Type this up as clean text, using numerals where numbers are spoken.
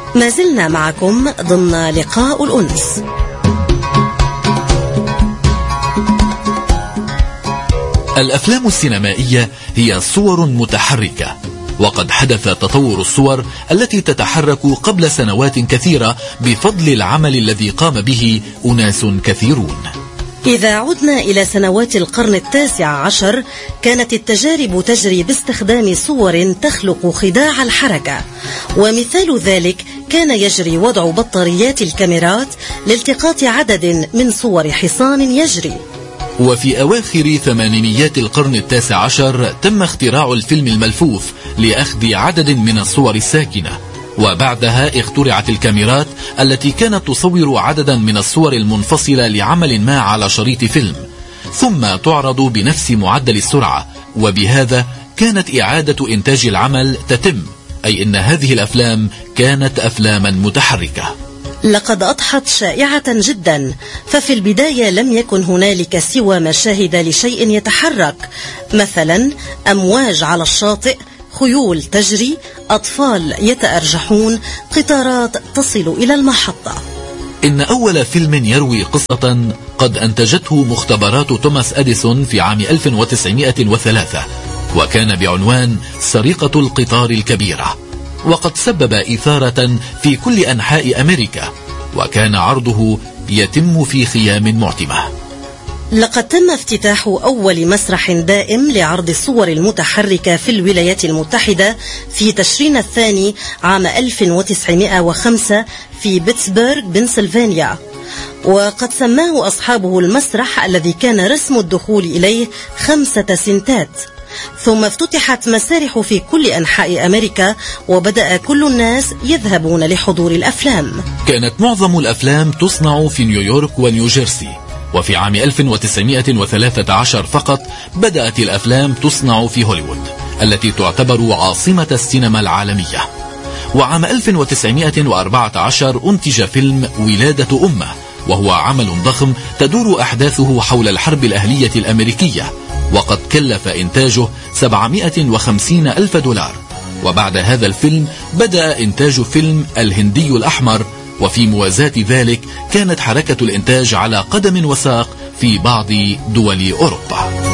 ما زلنا معكم ضمن لقاء الأنس. الأفلام السينمائية هي صور متحركة، وقد حدث تطور الصور التي تتحرك قبل سنوات كثيرة بفضل العمل الذي قام به أناس كثيرون. إذا عدنا إلى سنوات القرن التاسع عشر، كانت التجارب تجري باستخدام صور تخلق خداع الحركة، ومثال ذلك كان يجري وضع بطاريات الكاميرات لالتقاط عدد من صور حصان يجري. وفي أواخر ثمانينيات القرن التاسع عشر تم اختراع الفيلم الملفوف لأخذ عدد من الصور الساكنة، وبعدها اخترعت الكاميرات التي كانت تصور عددا من الصور المنفصلة لعمل ما على شريط فيلم، ثم تعرض بنفس معدل السرعة، وبهذا كانت إعادة إنتاج العمل تتم، أي أن هذه الأفلام كانت أفلاما متحركة. لقد أضحت شائعة جدا، ففي البداية لم يكن هنالك سوى مشاهد لشيء يتحرك، مثلا أمواج على الشاطئ، خيول تجري، أطفال يتأرجحون، قطارات تصل إلى المحطة. إن أول فيلم يروي قصة قد أنتجته مختبرات توماس أديسون في عام 1903، وكان بعنوان سرقة القطار الكبيرة، وقد سبب إثارة في كل أنحاء أمريكا، وكان عرضه يتم في خيام معتمة. لقد تم افتتاح أول مسرح دائم لعرض الصور المتحركة في الولايات المتحدة في تشرين الثاني عام 1905 في بيتسبرغ بنسلفانيا، وقد سماه أصحابه المسرح الذي كان رسم الدخول إليه 5 سنتات. ثم افتتحت مسارح في كل أنحاء أمريكا، وبدأ كل الناس يذهبون لحضور الأفلام. كانت معظم الأفلام تصنع في نيويورك ونيوجيرسي، وفي عام 1913 فقط بدأت الأفلام تصنع في هوليوود التي تعتبر عاصمة السينما العالمية. وعام 1914 أنتج فيلم ولادة أمه، وهو عمل ضخم تدور أحداثه حول الحرب الأهلية الأمريكية، وقد كلف إنتاجه 750 ألف دولار. وبعد هذا الفيلم بدأ إنتاج فيلم الهندي الأحمر، وفي موازاة ذلك كانت حركة الإنتاج على قدم وساق في بعض دول أوروبا.